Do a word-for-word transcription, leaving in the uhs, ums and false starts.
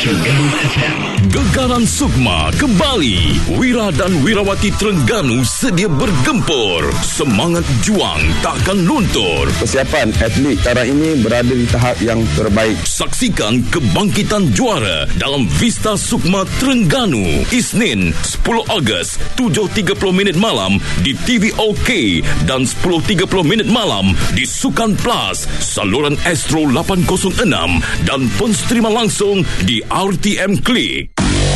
Terengganu F M. Gegaran Sukma kembali. Wira dan Wirawati Terengganu sedia bergempur. Semangat juang takkan luntur. Persiapan atlet sekarang ini berada di tahap yang terbaik. Saksikan kebangkitan juara dalam Vista Sukma Terengganu. Isnin sepuluh Ogos tujuh tiga puluh minit malam di T V OK dan sepuluh tiga puluh minit malam di Sukan Plus, saluran Astro lapan kosong enam dan pun streama langsung di R T M Klik.